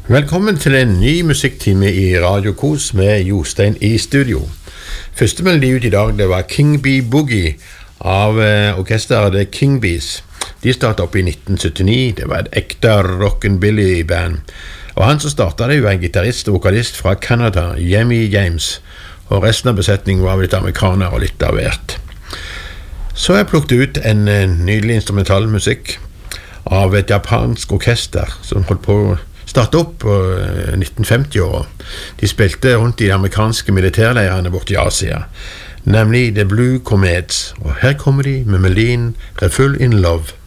Velkommen til en ny musikktime i Radio Kos med Jostein i studio. Første melodi ut i dag, det var King Bee Boogie av orkesteret The King Bees. De startet opp i 1979, det var et ekte rockabilly-band. Og han som startet det var en gitarist og vokalist fra Canada, Jimmy James. Og resten av besetningen var litt amerikaner og litt av hvert. Så jeg plukket ut en nydelig instrumental musikk av et japansk orkester som holdt på å starte opp på 1950-året. De spilte rundt i de amerikanske militærleirene borte i Asia, nemlig The Blue Comets. Og her kommer de med melodien Refull in Love.